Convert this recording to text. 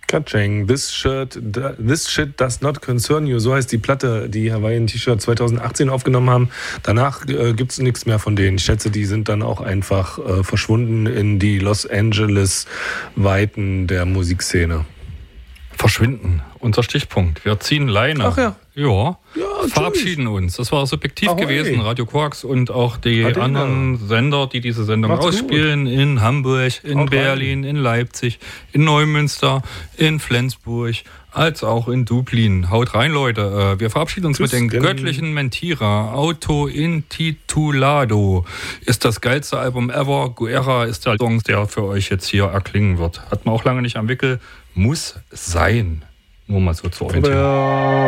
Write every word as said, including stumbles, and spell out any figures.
Katsching, this, shirt, this shit does not concern you. So heißt die Platte, die Hawaiian T-Shirt zwanzig achtzehn aufgenommen haben. Danach äh, gibt es nichts mehr von denen. Ich schätze, die sind dann auch einfach äh, verschwunden in die Los Angeles-Weiten der Musikszene. Verschwinden, unser Stichpunkt. Wir ziehen Leine. Ach ja. Ja, ja verabschieden uns. Das war subjektiv Ahoi. gewesen. Radio Quarks und auch die Adina. anderen Sender, die diese Sendung Macht's ausspielen. Gut. In Hamburg, in Haut Berlin, rein. in Leipzig, in Neumünster, in Flensburg, als auch in Dublin. Haut rein, Leute. Wir verabschieden uns Tschüss, mit den göttlichen Mentira. Auto Intitulado ist das geilste Album ever. Guerra ist der Song, der für euch jetzt hier erklingen wird. Hat man auch lange nicht am Wickel. Muss sein. Nur mal so zur Orientierung.